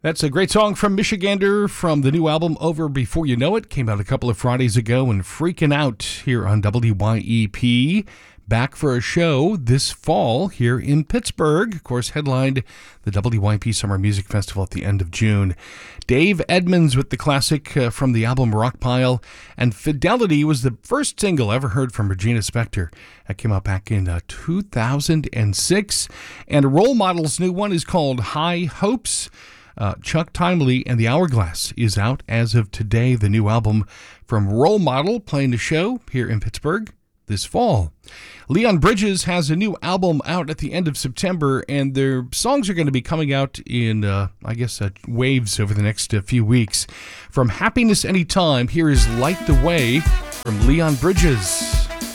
That's a great song from Michigander from the new album Over Before You Know It. Came out a couple of Fridays ago and Freaking Out here on WYEP. Back for a show this fall here in Pittsburgh. Of course, headlined the WYEP Summer Music Festival at the end of June. Dave Edmunds with the classic from the album Rockpile. And Fidelity was the first single ever heard from Regina Spektor. That came out back in 2006. And Role Model's new one is called High Hopes. Chuck Timely and the Hourglass is out as of today. The new album from Role Model playing the show here in Pittsburgh this fall. Leon Bridges has a new album out at the end of September, and their songs are going to be coming out in, waves over the next few weeks. From Happiness Anytime, here is Light the Way from Leon Bridges.